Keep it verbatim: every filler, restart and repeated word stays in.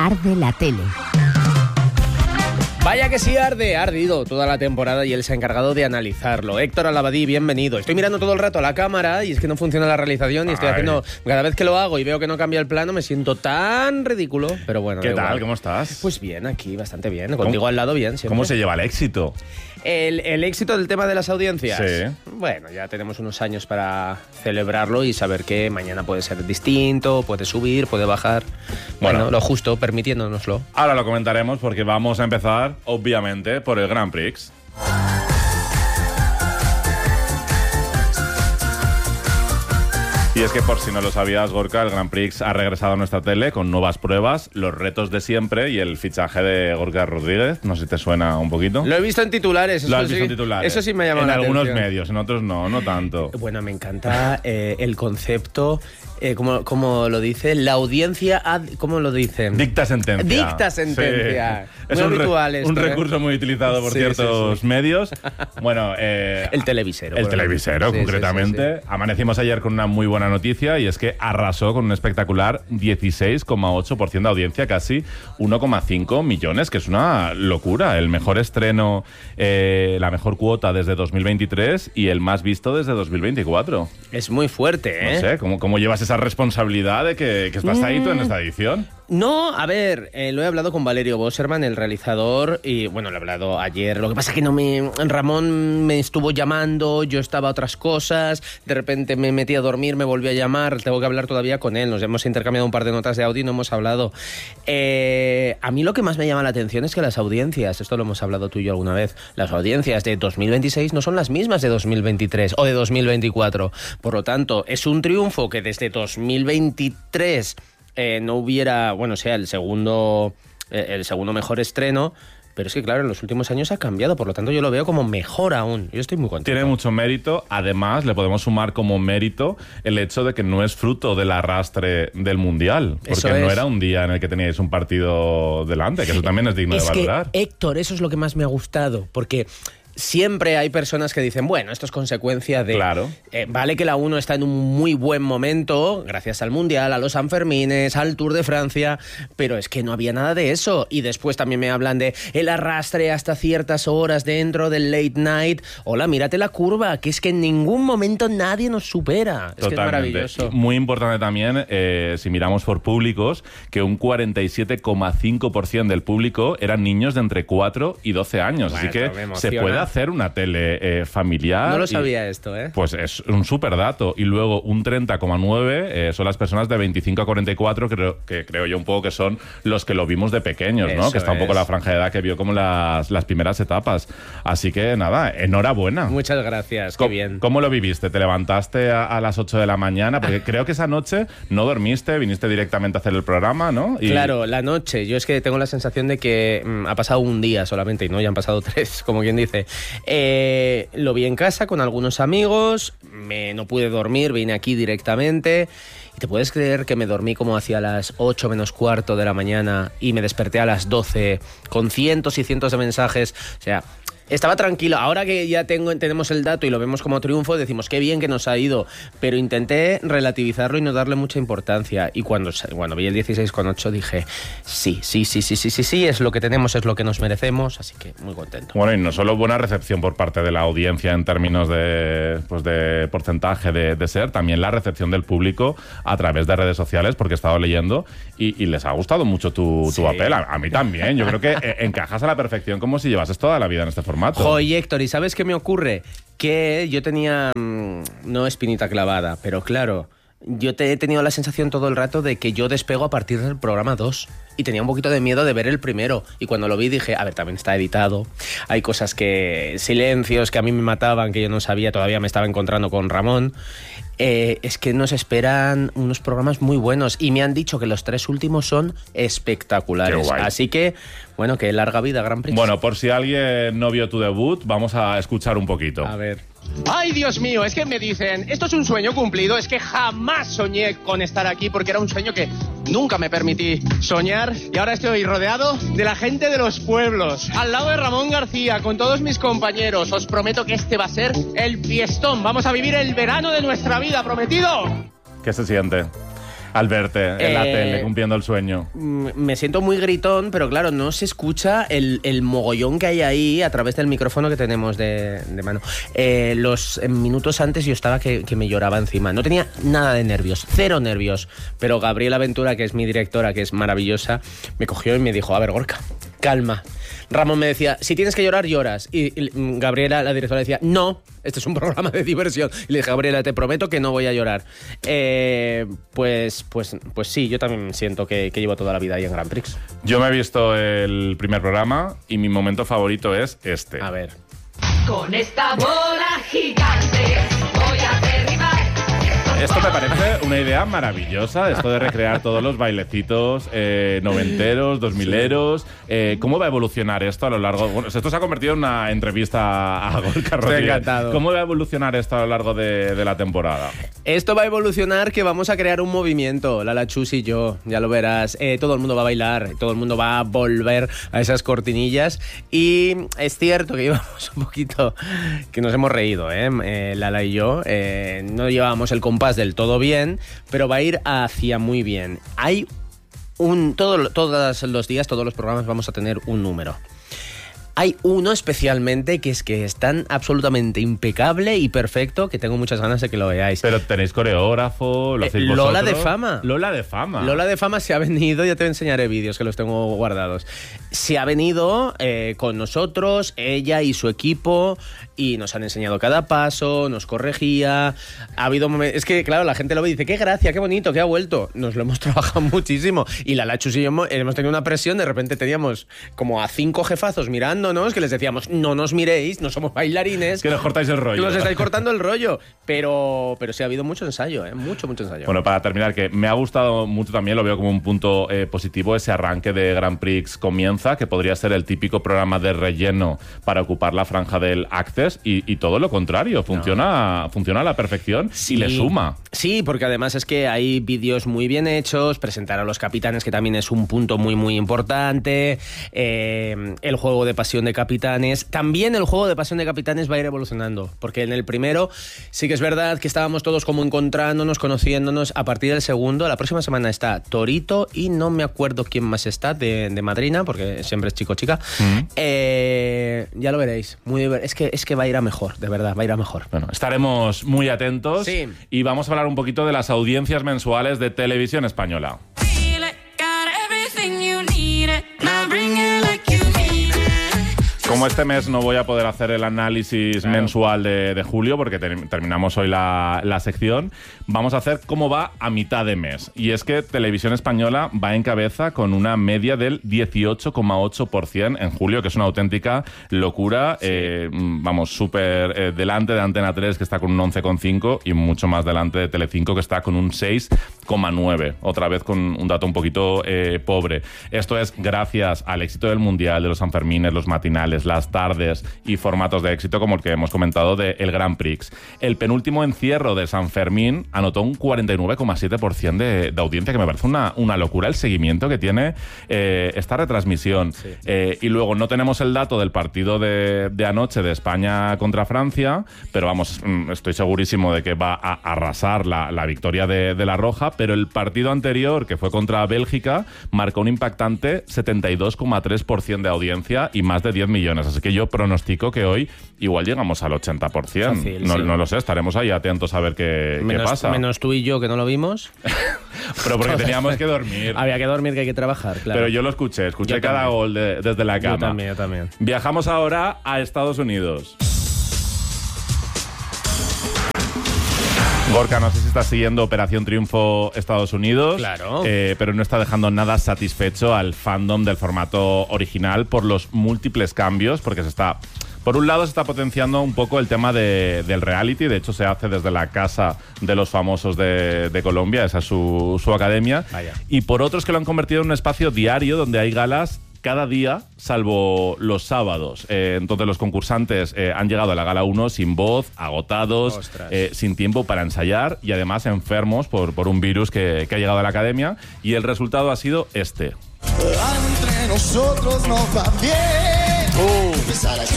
arde la tele. Vaya que sí arde, ha ardido toda la temporada y él se ha encargado de analizarlo. Héctor Alabadí, bienvenido. Estoy mirando todo el rato a la cámara y es que no funciona la realización y estoy Ay. haciendo... Cada vez que lo hago y veo que no cambia el plano me siento tan ridículo, pero bueno. ¿Qué da tal? igual. ¿Cómo estás? Pues bien, aquí bastante bien. Contigo al lado bien siempre. ¿Cómo se lleva el éxito? El, el éxito del tema de las audiencias. Sí. Bueno, ya tenemos unos años para celebrarlo y saber que mañana puede ser distinto, puede subir, puede bajar. Bueno, Bueno. lo justo, permitiéndonoslo. Ahora lo comentaremos porque vamos a empezar, obviamente, por el Grand Prix. Y es que por si no lo sabías, Gorka, el Grand Prix ha regresado a nuestra tele con nuevas pruebas, los retos de siempre y el fichaje de Gorka Rodríguez. No sé si te suena un poquito. Lo he visto en titulares. Lo eso has visto sí- en titulares. Eso sí me ha llamado En la algunos atención. medios, en otros no, no tanto. Bueno, me encanta eh, el concepto, eh, como, como lo dice, la audiencia, ad- ¿cómo lo dicen? Dicta sentencia. Dicta sentencia. Sí. Es Muy un, re- habitual esto, un ¿eh? recurso muy utilizado por Sí, ciertos sí, sí. medios. Bueno, eh, El televisero. El por televisero, ejemplo. Sí, sí, concretamente. sí, sí. Amanecimos ayer con una muy buena noticia y es que arrasó con un espectacular dieciséis coma ocho por ciento de audiencia, casi uno coma cinco millones, que es una locura. El mejor estreno, eh, la mejor cuota desde dos mil veintitrés y el más visto desde dos mil veinticuatro. Es muy fuerte, ¿eh? No sé, ¿cómo, cómo llevas esa responsabilidad de que, que estás ahí tú en esta edición? No, a ver, eh, lo he hablado con Valerio Bosserman, el realizador, y bueno, lo he hablado ayer. Lo que pasa es que no me, Ramón me estuvo llamando, yo estaba a otras cosas, de repente me metí a dormir, me volvió a llamar, tengo que hablar todavía con él, nos hemos intercambiado un par de notas de audio y no hemos hablado. Eh, a mí lo que más me llama la atención es que las audiencias, esto lo hemos hablado tú y yo alguna vez, las audiencias de dos mil veintiséis no son las mismas de dos mil veintitrés o de dos mil veinticuatro. Por lo tanto, es un triunfo que desde dos mil veintitrés... Eh, no hubiera, bueno, sea el segundo, eh, el segundo mejor estreno, pero es que claro, en los últimos años ha cambiado, por lo tanto yo lo veo como mejor aún. Yo estoy muy contento. Tiene mucho mérito. Además, le podemos sumar como mérito el hecho de que no es fruto del arrastre del Mundial. Porque Eso no es. era un día en el que teníais un partido delante, que eso también es digno Es de que, valorar. Héctor, eso es lo que más me ha gustado, porque siempre hay personas que dicen, bueno, esto es consecuencia de... Claro. Eh, vale que la uno está en un muy buen momento, gracias al Mundial, a los Sanfermines, al Tour de Francia, pero es que no había nada de eso. Y después también me hablan de el arrastre hasta ciertas horas dentro del late night. Hola, mírate la curva, que es que en ningún momento nadie nos supera. Es que es maravilloso. Muy importante también, eh, si miramos por públicos, que un cuarenta y siete coma cinco por ciento del público eran niños de entre cuatro y doce años. Bueno, Así que me se emociona. puede hacer una tele eh, familiar. No lo y- sabía esto, ¿eh? Pues es un súper dato. Y luego un treinta coma nueve eh, son las personas de veinticinco a cuarenta y cuatro, creo, que creo yo un poco que son los que lo vimos de pequeños, ¿no? Eso Que está un poco es. la franja de edad que vio como las, las primeras etapas. Así que nada, enhorabuena. Muchas gracias, qué ¿Cómo, bien. ¿Cómo lo viviste? ¿Te levantaste a, a las ocho de la mañana? Porque creo que esa noche no dormiste, viniste directamente a hacer el programa, ¿no? Y- Claro, la noche. Yo es que tengo la sensación de que mm, ha pasado un día solamente y no, ya han pasado tres, como quien dice. Eh, lo vi en casa con algunos amigos, me, no pude dormir, vine aquí directamente. ¿Y te puedes creer que me dormí como hacia las ocho menos cuarto de la mañana y me desperté a las doce con cientos y cientos de mensajes? O sea... Estaba tranquilo. Ahora que ya tengo, tenemos el dato y lo vemos como triunfo, decimos qué bien que nos ha ido. Pero intenté relativizarlo y no darle mucha importancia. Y cuando, cuando vi el dieciséis coma ocho dije, sí, sí, sí, sí, sí, sí, sí, es lo que tenemos, es lo que nos merecemos. Así que muy contento. Bueno, y no solo buena recepción por parte de la audiencia en términos de, pues de porcentaje de, de ser, también la recepción del público a través de redes sociales, porque he estado leyendo y, y les ha gustado mucho tu, tu Sí. papel. A, a mí también. Yo creo que eh, encajas a la perfección como si llevases toda la vida en este formato. Joy, Héctor, ¿y sabes qué me ocurre? Que yo tenía, mmm, no espinita clavada, pero claro, yo te he tenido la sensación todo el rato de que yo despego a partir del programa dos. Y tenía un poquito de miedo de ver el primero. Y cuando lo vi dije, a ver, también está editado. Hay cosas que, silencios que a mí me mataban, que yo no sabía, todavía me estaba encontrando con Ramón. Eh, es que nos esperan unos programas muy buenos. Y me han dicho que los tres últimos son espectaculares. Qué guay. Así que, bueno, que larga vida, Grand Prix. Bueno, por si alguien no vio tu debut, vamos a escuchar un poquito. A ver. Ay, Dios mío, es que me dicen, esto es un sueño cumplido, es que jamás soñé con estar aquí porque era un sueño que nunca me permití soñar y ahora estoy rodeado de la gente de los pueblos, al lado de Ramón García, con todos mis compañeros. Os prometo que este va a ser el fiestón, vamos a vivir el verano de nuestra vida, ¿prometido? ¿Qué se siente? Al verte en Eh, la tele cumpliendo el sueño. Me siento muy gritón, pero claro, no se escucha el, el mogollón que hay ahí a través del micrófono que tenemos de, de mano. Eh, los minutos antes yo estaba que, que me lloraba encima. No tenía nada de nervios, cero nervios. Pero Gabriela Ventura, que es mi directora, que es maravillosa, me cogió y me dijo, a ver, Gorka, calma. Ramón me decía, si tienes que llorar, lloras. Y, y Gabriela, la directora, decía, no, este es un programa de diversión. Y le dije, Gabriela, te prometo que no voy a llorar. Eh, pues, pues, pues sí, yo también siento que, que llevo toda la vida ahí en Grand Prix. Yo me he visto el primer programa y mi momento favorito es este. A ver. Con esta bola gigante voy a derribar. Esto me parece una idea maravillosa, esto de recrear todos los bailecitos eh, noventeros, dos mileros. Eh, ¿Cómo va a evolucionar esto a lo largo? Bueno, esto se ha convertido en una entrevista a Gorka Rodríguez. Estoy encantado. ¿Cómo va a evolucionar esto a lo largo de, de la temporada? Esto va a evolucionar, que vamos a crear un movimiento, Lala Chus y yo, ya lo verás. Eh, todo el mundo va a bailar, todo el mundo va a volver a esas cortinillas. Y es cierto que llevamos un poquito, que nos hemos reído, ¿eh? Eh, Lala y yo. Eh, no llevábamos el compás del todo bien, pero va a ir hacia muy bien. Hay un... Todo, todos los días, todos los programas vamos a tener un número. Hay uno especialmente que es que es tan absolutamente impecable y perfecto que tengo muchas ganas de que lo veáis. Pero tenéis coreógrafo, lo hacéis Eh, vosotros. Lola de Fama. Lola de Fama. Lola de Fama se ha venido, ya te enseñaré vídeos que los tengo guardados. Se ha venido eh, con nosotros, ella y su equipo, y nos han enseñado cada paso, nos corregía. Ha habido momentos... Es que, claro, la gente lo ve y dice, qué gracia, qué bonito, que ha vuelto. Nos lo hemos trabajado muchísimo. Y la Lachus y yo hemos, hemos tenido una presión, de repente teníamos como a cinco jefazos mirándonos, que les decíamos, no nos miréis, no somos bailarines. Que nos cortáis el rollo. Que nos estáis cortando el rollo. Pero, pero sí ha habido mucho ensayo, ¿eh? Mucho, mucho ensayo. Bueno, para terminar, que me ha gustado mucho también, lo veo como un punto eh, positivo, ese arranque de Grand Prix comienza, que podría ser el típico programa de relleno para ocupar la franja del Access, y, y todo lo contrario, funciona, no. funciona a la perfección sí. y le suma. Sí, porque además es que hay vídeos muy bien hechos, presentar a los capitanes, que también es un punto muy, muy importante, eh, el juego de pasión de capitanes. También el juego de pasión de capitanes va a ir evolucionando, porque en el primero sí que es verdad que estábamos todos como encontrándonos, conociéndonos. A partir del segundo, la próxima semana está Torito y no me acuerdo quién más está de, de madrina, porque siempre es chico-chica. Mm. Eh, ya lo veréis. Muy, es, que, es que va a ir a mejor, de verdad, va a ir a mejor. Bueno, estaremos muy atentos sí. y vamos a hablar un poquito de las audiencias mensuales de Televisión Española. Como este mes no voy a poder hacer el análisis claro. mensual de, de julio, porque ter- terminamos hoy la, la sección, vamos a hacer cómo va a mitad de mes. Y es que Televisión Española va en cabeza con una media del dieciocho coma ocho por ciento en julio, que es una auténtica locura. Sí. Eh, vamos, súper eh, delante de Antena tres, que está con un once coma cinco, y mucho más delante de Telecinco, que está con un seis coma nueve. Otra vez con un dato un poquito eh, pobre. Esto es gracias al éxito del Mundial, de los Sanfermines, los matinales, las tardes y formatos de éxito como el que hemos comentado de el Grand Prix. El penúltimo encierro de San Fermín anotó un cuarenta y nueve coma siete por ciento de, de audiencia, que me parece una, una locura el seguimiento que tiene eh, esta retransmisión. Sí. Eh, y luego no tenemos el dato del partido de, de anoche de España contra Francia, pero vamos, estoy segurísimo de que va a arrasar la, la victoria de, de la Roja, pero el partido anterior, que fue contra Bélgica, marcó un impactante setenta y dos coma tres por ciento de audiencia y más de diez millones. Así que yo pronostico que hoy igual llegamos al ochenta por ciento. Fácil, no, sí. no lo sé, estaremos ahí atentos a ver qué, menos, qué pasa. Menos tú y yo, que no lo vimos. Pero porque teníamos que dormir. Había que dormir, que hay que trabajar, claro. Pero yo lo escuché, escuché yo cada también. gol de, desde la cama. Yo también, yo también. Viajamos ahora a Estados Unidos. Gorka, no sé si estás siguiendo Operación Triunfo Estados Unidos, claro. eh, pero no está dejando nada satisfecho al fandom del formato original por los múltiples cambios, porque se está... Por un lado se está potenciando un poco el tema de, del reality, de hecho se hace desde la Casa de los Famosos de, de Colombia, esa es su, su academia. Vaya. Y por otro es que lo han convertido en un espacio diario donde hay galas cada día, salvo los sábados. Eh, entonces los concursantes eh, han llegado a la gala uno sin voz, agotados, eh, sin tiempo para ensayar y además enfermos por, por un virus que, que ha llegado a la academia, y el resultado ha sido este. Entre nosotros no va bien. Uh.